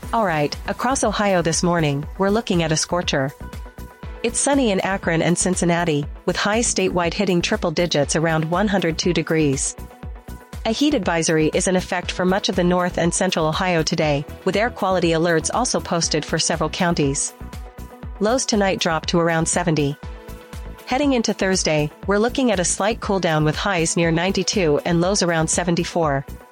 Alright, across Ohio this morning, we're looking at a scorcher. It's sunny in Akron and Cincinnati, with highs statewide hitting triple digits around 102 degrees. A heat advisory is in effect for much of the north and central Ohio today, with air quality alerts also posted for several counties. Lows tonight drop to around 70. Heading into Thursday, we're looking at a slight cool down with highs near 92 and lows around 74.